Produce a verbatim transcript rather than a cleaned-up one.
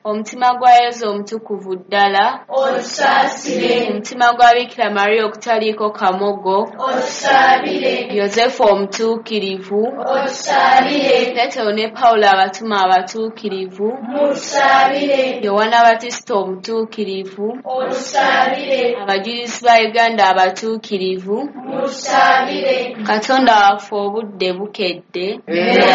omutima gwa Yesu omutukuvu ddala otusaasire, omutima gwa Bikira Mariya okutaliiko kamogo otusaabire, Yozefu omutuukirivu otusaabire, Peetero ne Pawulo abatuma abatuukirivu mutusaabire, Yowaana Batisita omutuukirivu otusaabire, abajulizi ba Uganda abatuukirivu mutusaabire. Katonda waffe obudde bukedde